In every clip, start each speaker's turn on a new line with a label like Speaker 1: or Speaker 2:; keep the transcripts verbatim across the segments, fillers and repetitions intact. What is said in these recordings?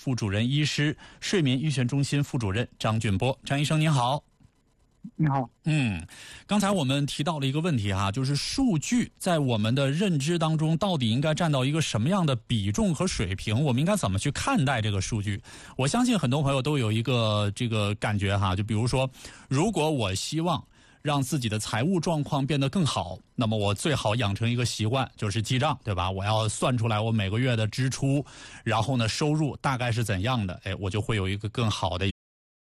Speaker 1: 副主任医师、睡眠医学中心副主任张俊波。张医生您好。
Speaker 2: 你好。
Speaker 1: 嗯，刚才我们提到了一个问题哈，就是数据在我们的认知当中到底应该占到一个什么样的比重和水平，我们应该怎么去看待这个数据。我相信很多朋友都有一个这个感觉哈，就比如说，如果我希望让自己的财务状况变得更好，那么我最好养成一个习惯，就是记账，对吧？我要算出来我每个月的支出，然后呢收入大概是怎样的，哎，我就会有一个更好的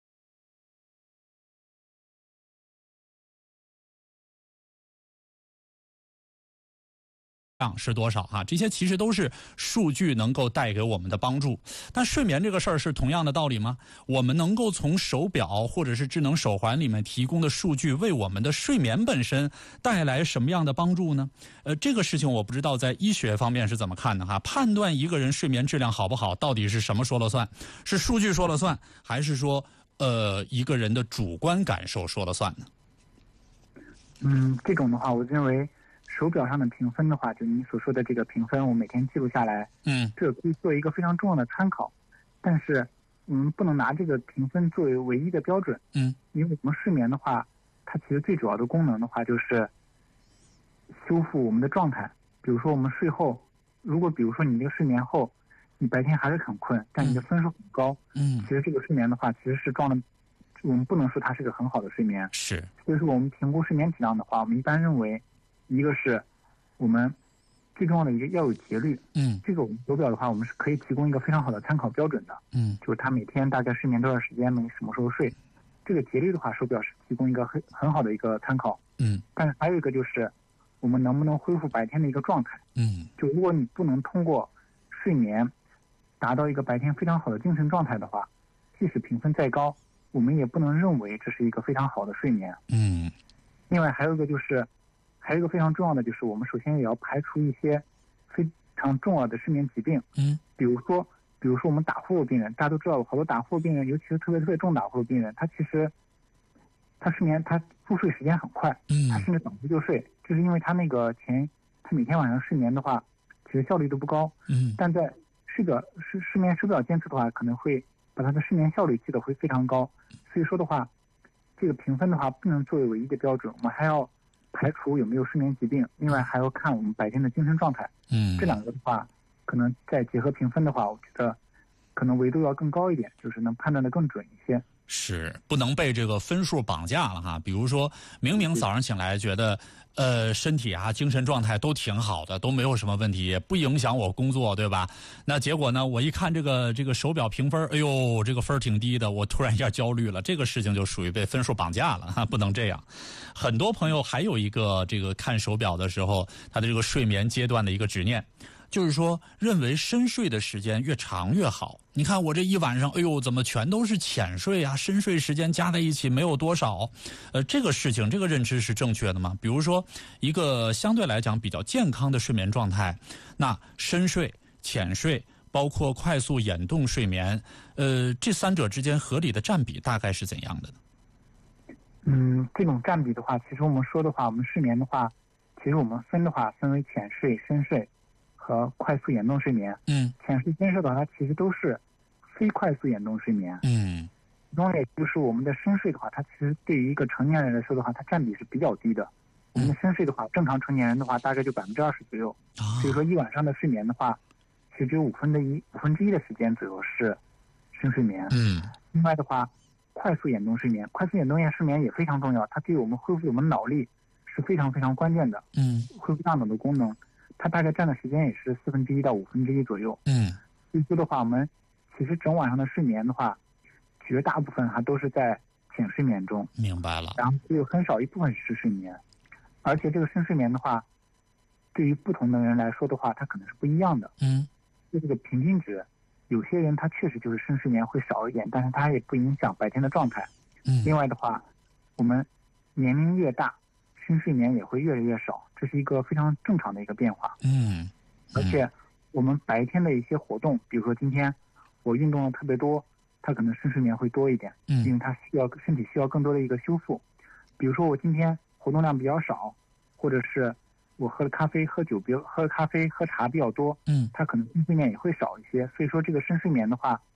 Speaker 1: 量是多少哈？这些其实都是数据能够带给我们的帮助。但睡眠这个事儿是同样的道理吗？我们能够从手表或者是智能手环里面提供的数据为我们的睡眠本身带来什么样的帮助呢？呃，这个事情我不知道在医学方面是怎么看的哈。判断一个人睡眠质量好不好，到底是什么说了算？是数据说了算，还是说呃一个人的主观感受说了算呢？
Speaker 2: 嗯，这种的话，我认为手表上的评分的话，就你所说的这个评分，我每天记录下来，
Speaker 1: 嗯，
Speaker 2: 这可以做一个非常重要的参考。但是，我们不能拿这个评分作为唯一的标准。
Speaker 1: 嗯，
Speaker 2: 因为我们睡眠的话，它其实最主要的功能的话，就是修复我们的状态。比如说，我们睡后，如果比如说你这个睡眠后，你白天还是很困，但你的分数很高，
Speaker 1: 嗯，
Speaker 2: 其实这个睡眠的话，其实是撞了。我们不能说它是个很好的睡眠。
Speaker 1: 是，
Speaker 2: 所以说我们评估睡眠质量的话，我们一般认为，一个是我们最重要的一个要有节律。
Speaker 1: 嗯，
Speaker 2: 这个我们手表的话，我们是可以提供一个非常好的参考标准的。
Speaker 1: 嗯，
Speaker 2: 就是它每天大概睡眠多少时间，每什么时候睡，这个节律的话，手表是提供一个很很好的一个参考。
Speaker 1: 嗯，
Speaker 2: 但是还有一个就是，我们能不能恢复白天的一个状态？
Speaker 1: 嗯，
Speaker 2: 就如果你不能通过睡眠达到一个白天非常好的精神状态的话，即使评分再高，我们也不能认为这是一个非常好的睡眠。
Speaker 1: 嗯，
Speaker 2: 另外还有一个就是，还有一个非常重要的就是，我们首先也要排除一些非常重要的睡眠疾病。
Speaker 1: 嗯，
Speaker 2: 比如说，比如说我们打呼噜病人，大家都知道，好多打呼噜病人，尤其是特别特别重打呼噜病人，他其实他睡眠他入睡时间很快，
Speaker 1: 嗯，
Speaker 2: 他甚至倒头就睡，就是因为他那个前他每天晚上睡眠的话，其实效率都不高。
Speaker 1: 嗯，但
Speaker 2: 在睡表睡睡眠手表监测的话，可能会把他的睡眠效率记得会非常高。所以说的话，这个评分的话不能作为唯一的标准，我们还要排除有没有睡眠疾病，另外还要看我们白天的精神状态。
Speaker 1: 嗯，
Speaker 2: 这两个的话，可能再结合评分的话，我觉得可能维度要更高一点，就是能判断的更准一些。
Speaker 1: 是不能被这个分数绑架了哈。比如说明明早上醒来觉得呃身体啊精神状态都挺好的，都没有什么问题，也不影响我工作，对吧？那结果呢，我一看这个这个手表评分，哎呦这个分挺低的，我突然一下焦虑了，这个事情就属于被分数绑架了哈，不能这样。很多朋友还有一个这个看手表的时候他的这个睡眠阶段的一个执念，就是说认为深睡的时间越长越好。你看我这一晚上，哎呦，怎么全都是浅睡啊？深睡时间加在一起没有多少。呃，这个事情，这个认知是正确的吗？比如说，一个相对来讲比较健康的睡眠状态，那深睡、浅睡，包括快速眼动睡眠，呃，这三者之间合理的占比大概是怎样的呢？
Speaker 2: 嗯，这种占比的话，其实我们说的话，我们睡眠的话，其实我们分的话，分为浅睡、深睡和快速眼动睡眠。
Speaker 1: 嗯，
Speaker 2: 浅睡、深睡的话，它其实都是非快速眼动睡眠。
Speaker 1: 嗯，
Speaker 2: 其中也就是我们的深睡的话，它其实对于一个成年人来说的话，它占比是比较低的。我们的深睡的话，正常成年人的话，大概就百分之二十左右。所以说，一晚上的睡眠的话，其实只有五分之一、五分之一的时间左右是深睡眠。
Speaker 1: 嗯，
Speaker 2: 另外的话，快速眼动睡眠，快速眼动睡眠也非常重要，它对我们恢复我们脑力是非常非常关键的。嗯，恢复大脑的功能，它大概占的时间也是四分之一到五分之一左右。嗯，所以说的话，我们其实整晚上的睡眠的话，绝大部分还都是在浅睡眠中。
Speaker 1: 明白了。
Speaker 2: 然后只有很少一部分是睡眠，而且这个深睡眠的话，对于不同的人来说的话，它可能是不一样的。嗯，就这个平均值，有些人他确实就是深睡眠会少一点，但是他也不影响白天的状态。嗯，另外的话，我们年龄越大，深睡眠也会越来越少，这是一个非常正常的一个变化。嗯，嗯而且我们白天的一些活动，比如说今天我运动的特别多，他可能深睡眠会多一点。嗯，因为他需要身体需要更多的一个修复。比如说我今天活动量比较少，或者是我喝了咖啡、喝酒比喝咖啡、喝茶比较多，嗯，他可能深睡眠也会少一些。所以说这个深睡眠的话，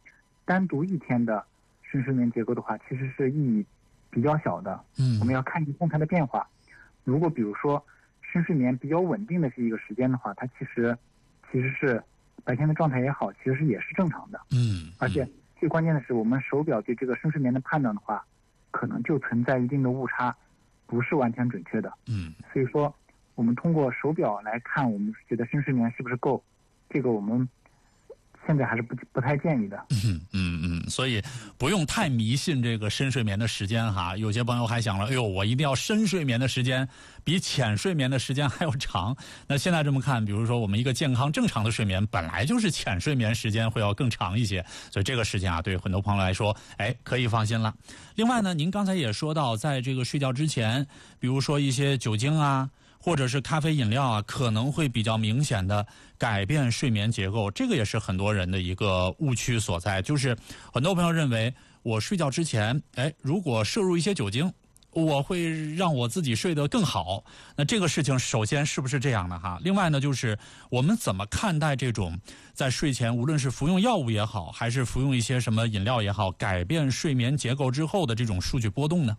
Speaker 2: 单独一天的深睡眠结构的话，其实是意义比较小的。
Speaker 1: 嗯，
Speaker 2: 我们要看一动态的变化。如果比如说深睡眠比较稳定的是一个时间的话，它其实其实是白天的状态也好，其实是也是正常的。
Speaker 1: 嗯，
Speaker 2: 而且最关键的是，我们手表对这个深睡眠的判断的话，可能就存在一定的误差，不是完全准确的。
Speaker 1: 嗯，
Speaker 2: 所以说我们通过手表来看，我们觉得深睡眠是不是够，这个我们现在还是不不太建议的。
Speaker 1: 嗯嗯嗯，所以不用太迷信这个深睡眠的时间哈。有些朋友还想了，哎呦，我一定要深睡眠的时间比浅睡眠的时间还要长。那现在这么看，比如说我们一个健康正常的睡眠，本来就是浅睡眠时间会要更长一些，所以这个时间啊，对很多朋友来说，哎，可以放心了。另外呢，您刚才也说到，在这个睡觉之前，比如说一些酒精啊，或者是咖啡饮料啊，可能会比较明显的改变睡眠结构，这个也是很多人的一个误区所在。就是很多朋友认为，我睡觉之前，哎，如果摄入一些酒精，我会让我自己睡得更好。那这个事情首先是不是这样的哈？另外呢，就是我们怎么看待这种在睡前无论是服用药物也好，还是服用一些什么饮料也好，改变睡眠结构之后的这种数据波动呢？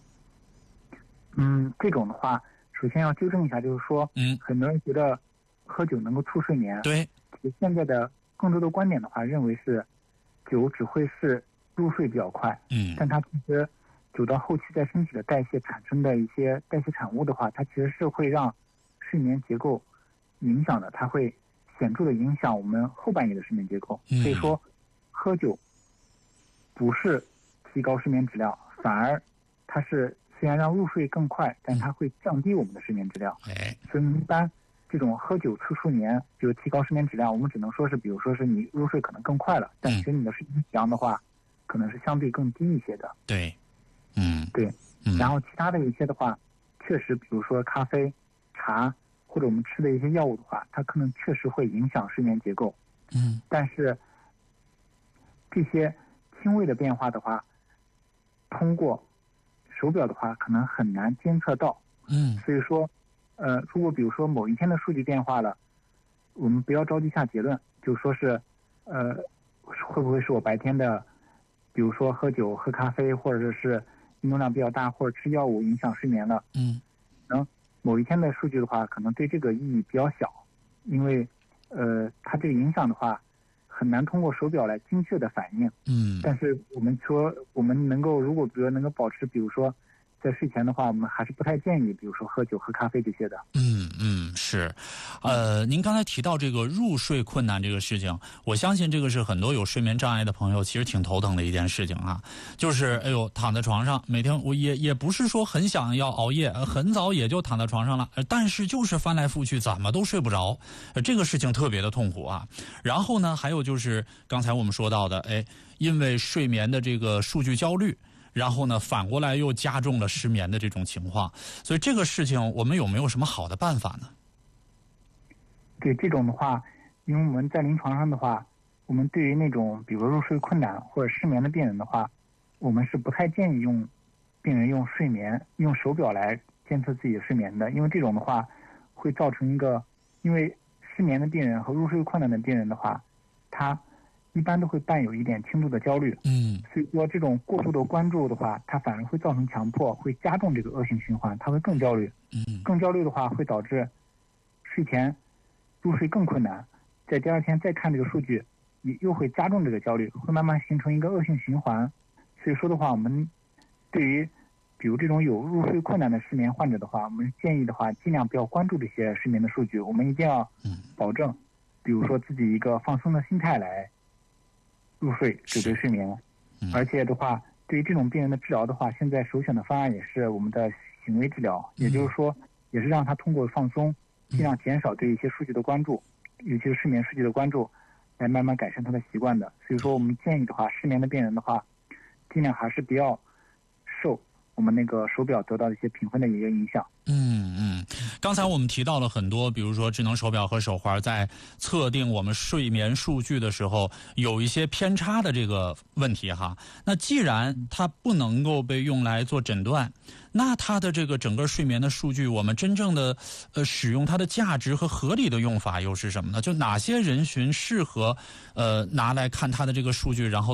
Speaker 2: 嗯，这种的话，首先要纠正一下，就是说，
Speaker 1: 嗯，
Speaker 2: 很多人觉得喝酒能够促睡眠。
Speaker 1: 对，
Speaker 2: 现在的更多的观点的话，认为是酒只会是入睡比较快。
Speaker 1: 嗯，
Speaker 2: 但它其实酒到后期在身体的代谢产生的一些代谢产物的话，它其实是会让睡眠结构影响的，它会显著的影响我们后半夜的睡眠结构。
Speaker 1: 嗯、
Speaker 2: 所以说，喝酒不是提高睡眠质量，反而它是虽然让入睡更快，但它会降低我们的睡眠质量。
Speaker 1: 哎，
Speaker 2: 所以一般这种喝酒促睡眠，就是提高睡眠质量，我们只能说是，比如说是你入睡可能更快了，但其实你的睡眠质量的话，可能是相对更低一些的。
Speaker 1: 对，嗯，
Speaker 2: 对。
Speaker 1: 嗯、
Speaker 2: 然后其他的一些的话，确实，比如说咖啡、茶或者我们吃的一些药物的话，它可能确实会影响睡眠结构。
Speaker 1: 嗯。
Speaker 2: 但是这些轻微的变化的话，通过手表的话，可能很难监测到。
Speaker 1: 嗯。
Speaker 2: 所以说，呃，如果比如说某一天的数据变化了，我们不要着急下结论，就说是，呃，会不会是我白天的，比如说喝酒、喝咖啡，或者是运动量比较大，或者吃药物影响睡眠了？
Speaker 1: 嗯。
Speaker 2: 能某一天的数据的话，可能对这个意义比较小，因为，呃，它这个影响的话，很难通过手表来精确的反映。
Speaker 1: 嗯。
Speaker 2: 但是我们说，我们能够如果比如能够保持，比如说在睡前的话，我们还是不太建议，比如说喝酒、喝咖啡这些的。
Speaker 1: 嗯嗯，是，呃，您刚才提到这个入睡困难这个事情，我相信这个是很多有睡眠障碍的朋友其实挺头疼的一件事情啊。就是哎呦，躺在床上，每天我也也不是说很想要熬夜，很早也就躺在床上了，但是就是翻来覆去，怎么都睡不着，这个事情特别的痛苦啊。然后呢，还有就是刚才我们说到的，哎，因为睡眠的这个数据焦虑。然后呢，反过来又加重了失眠的这种情况，所以这个事情我们有没有什么好的办法呢？
Speaker 2: 对这种的话，因为我们在临床上的话，我们对于那种比如入睡困难或者失眠的病人的话，我们是不太建议用病人用睡眠用手表来监测自己的睡眠的，因为这种的话会造成一个，因为失眠的病人和入睡困难的病人的话，他一般都会伴有一点轻度的焦虑。
Speaker 1: 嗯，
Speaker 2: 所以说这种过度的关注的话，它反而会造成强迫，会加重这个恶性循环，它会更焦虑。
Speaker 1: 嗯，
Speaker 2: 更焦虑的话会导致睡前入睡更困难，在第二天再看这个数据，也又会加重这个焦虑，会慢慢形成一个恶性循环。所以说的话，我们对于比如这种有入睡困难的失眠患者的话，我们建议的话，尽量不要关注这些睡眠的数据，我们一定要保证，比如说自己一个放松的心态来入睡，只对睡眠。而且的话，对于这种病人的治疗的话，现在首选的方案也是我们的行为治疗，也就是说，也是让他通过放松，尽量减少对一些数据的关注，尤其是睡眠数据的关注，来慢慢改善他的习惯的。所以说，我们建议的话，失眠的病人的话，尽量还是不要受我们那个手表得到的一些评分的一个影响。
Speaker 1: 嗯嗯，刚才我们提到了很多，比如说智能手表和手环在测定我们睡眠数据的时候有一些偏差的这个问题哈。那既然它不能够被用来做诊断，那它的这个整个睡眠的数据，我们真正的呃使用它的价值和合理的用法又是什么呢？就哪些人群适合呃拿来看它的这个数据，然后